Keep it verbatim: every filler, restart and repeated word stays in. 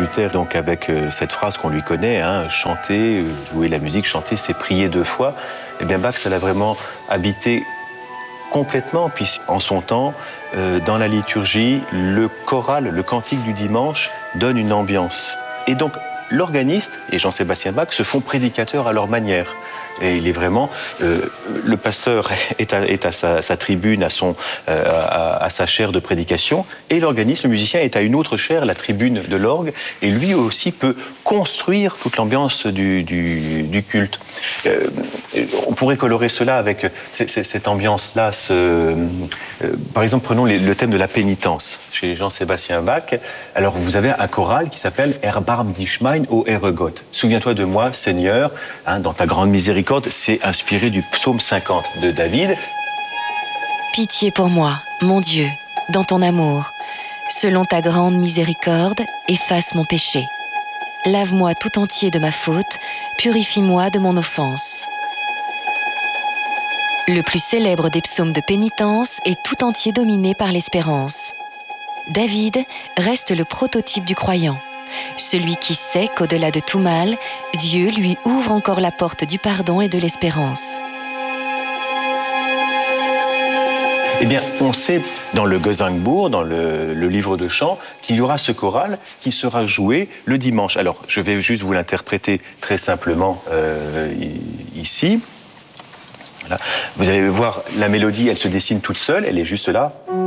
Luther, donc avec euh, cette phrase qu'on lui connaît, hein, chanter, euh, jouer la musique, chanter, c'est prier deux fois. Eh bien Bach, ça l'a vraiment habité complètement, puis en son temps, euh, dans la liturgie, le choral, le cantique du dimanche donne une ambiance. Et donc, l'organiste et Jean-Sébastien Bach se font prédicateurs à leur manière. Et il est vraiment... Euh, le pasteur est à, est à sa, sa tribune, à, son, euh, à, à sa chaire de prédication, et l'organiste, le musicien, est à une autre chaire, la tribune de l'orgue, et lui aussi peut construire toute l'ambiance du, du, du culte. Euh, on pourrait colorer cela avec c- c- cette ambiance-là. Ce, euh, par exemple, prenons les, le thème de la pénitence chez Jean-Sébastien Bach. Alors, vous avez un choral qui s'appelle « Erbarm dich mein, o Ehre Gott ». Souviens-toi de moi, Seigneur, hein, dans ta grande miséricorde. C'est inspiré du psaume cinquante de David. Pitié pour moi, mon Dieu, dans ton amour. Selon ta grande miséricorde, efface mon péché. Lave-moi tout entier de ma faute, purifie-moi de mon offense. Le plus célèbre des psaumes de pénitence est tout entier dominé par l'espérance. David reste le prototype du croyant, celui qui sait qu'au-delà de tout mal, Dieu lui ouvre encore la porte du pardon et de l'espérance. Eh bien, on sait dans le Gesangbuch, dans le, le livre de chant, qu'il y aura ce choral qui sera joué le dimanche. Alors, je vais juste vous l'interpréter très simplement euh, ici. Voilà. Vous allez voir, la mélodie, elle se dessine toute seule, elle est juste là.